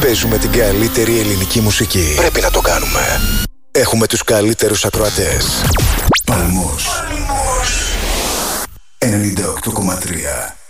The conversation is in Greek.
Παίζουμε την καλύτερη ελληνική μουσική. Πρέπει να το κάνουμε. Έχουμε τους καλύτερους ακροατές. Παλμός 98,3.